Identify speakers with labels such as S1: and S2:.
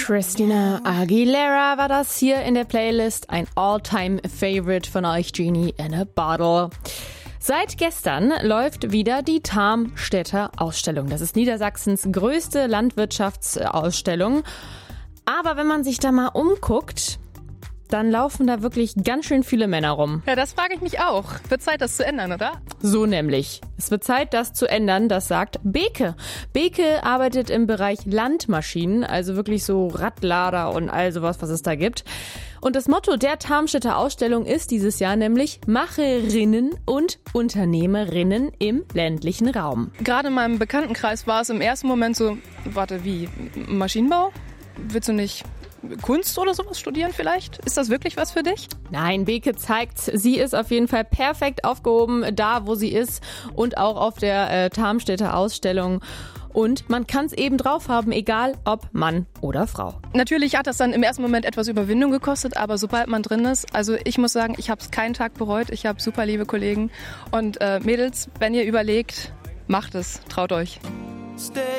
S1: Christina Aguilera war das hier in der Playlist. Ein All-Time-Favorite von euch, Genie in a Bottle. Seit gestern läuft wieder die Tarmstädter Ausstellung. Das ist Niedersachsens größte Landwirtschaftsausstellung. Aber wenn man sich da mal umguckt, dann laufen da wirklich ganz schön viele Männer rum.
S2: Ja, das frage ich mich auch. Wird Zeit, das zu ändern, oder?
S1: So nämlich. Es wird Zeit, das zu ändern, das sagt Beke. Beke arbeitet im Bereich Landmaschinen, also wirklich so Radlader und all sowas, was es da gibt. Und das Motto der Tarmstädter Ausstellung ist dieses Jahr nämlich Macherinnen und Unternehmerinnen im ländlichen Raum.
S2: Gerade in meinem Bekanntenkreis war es im ersten Moment so, wie, Maschinenbau? Willst du nicht Kunst oder sowas studieren vielleicht? Ist das wirklich was für dich?
S1: Nein, Beke zeigt, sie ist auf jeden Fall perfekt aufgehoben, da wo sie ist und auch auf der Tarmstädter Ausstellung. Und man kann es eben drauf haben, egal ob Mann oder Frau.
S2: Natürlich hat das dann im ersten Moment etwas Überwindung gekostet, aber sobald man drin ist, also ich muss sagen, ich habe es keinen Tag bereut. Ich habe super liebe Kollegen. Und Mädels, wenn ihr überlegt, macht es, traut euch.